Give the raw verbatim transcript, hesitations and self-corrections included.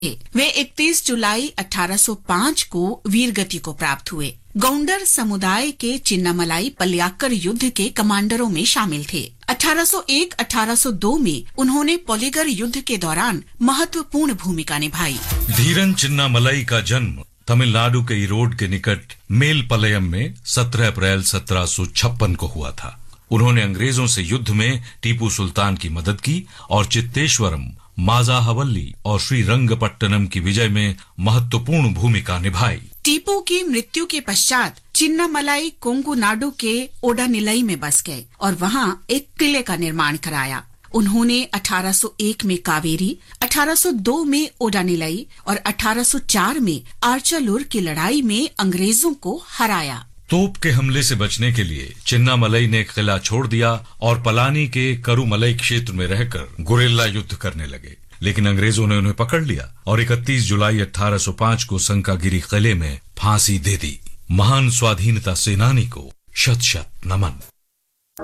वे इकतीस जुलाई अठारह सौ पाँच को वीरगति को प्राप्त हुए। गौंडर समुदाय के चिन्नामलाई पलियाक्कर युद्ध के कमांडरों में शामिल थे। अठारह सौ एक अठारह सौ दो में उन्होंने पोलीगर युद्ध के दौरान महत्वपूर्ण भूमिका निभाई। धीरन चिन्नामलाई का जन्म तमिलनाडु के ईरोड के निकट मेलपलयम में सत्रह अप्रैल सत्रह सौ छप्पन को हुआ था। उन्होंने अंग्रेजों से युद्ध में टीपू सुल्तान की मदद की और चित्तेश्वरम, माजाहवल्ली और श्रीरंगपट्टनम की विजय में महत्वपूर्ण भूमिका निभाई। टीपू की मृत्यु के पश्चात चिन्नामलाई कोंगुनाडु के ओडानिलाई में बस गए और वहां एक किले का निर्माण कराया। उन्होंने अठारह सौ एक में कावेरी, अठारह सौ दो में ओडानिलाई और अठारह सौ चार में आर्चालुर की लड़ाई में अंग्रेजों को हराया। तोप के हमले से बचने के लिए चिन्नामलाई ने किला छोड़ दिया और पलानी के करुमलई क्षेत्र में रहकर गुरिल्ला युद्ध करने लगे, लेकिन अंग्रेजों ने उन्हें पकड़ लिया और इकतीस जुलाई अठारह सौ पाँच को संकागिरी किले में फांसी दे दी। महान स्वाधीनता सेनानी को शत शत नमन।